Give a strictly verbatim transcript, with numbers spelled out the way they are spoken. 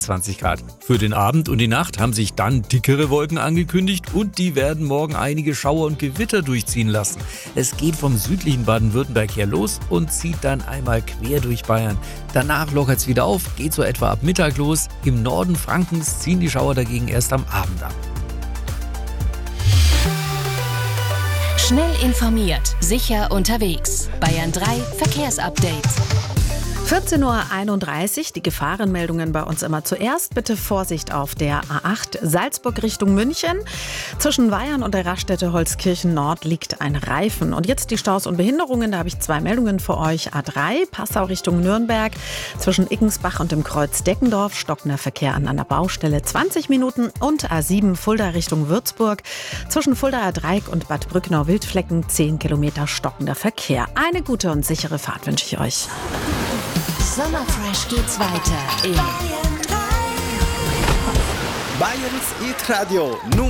zwanzig Grad. Für den Abend und die Nacht haben sich dann dickere Wolken angekündigt und die werden morgen einige Schauer und Gewitter durchziehen lassen. Es geht vom südlichen Baden-Württemberg her los und zieht dann einmal quer durch Bayern. Danach lockert es wieder auf, geht so etwa ab Mittag los. Im Norden Frankens ziehen die Schauer dagegen erst am Abend ab. Schnell informiert, sicher unterwegs. Bayern drei Verkehrsupdate. vierzehn Uhr einunddreißig, die Gefahrenmeldungen bei uns immer zuerst. Bitte Vorsicht auf der A acht Salzburg Richtung München. Zwischen Weyern und der Raststätte Holzkirchen Nord liegt ein Reifen. Und jetzt die Staus und Behinderungen, da habe ich zwei Meldungen für euch. A drei, Passau Richtung Nürnberg. Zwischen Iggensbach und dem Kreuz Deckendorf stockender Verkehr an einer Baustelle zwanzig Minuten. Und A sieben, Fulda Richtung Würzburg. Zwischen Fuldaer Dreieck und Bad Brücknau-Wildflecken zehn Kilometer stockender Verkehr. Eine gute und sichere Fahrt wünsche ich euch. Sommerfresh geht's weiter in Bayerns Hit Radio Nummer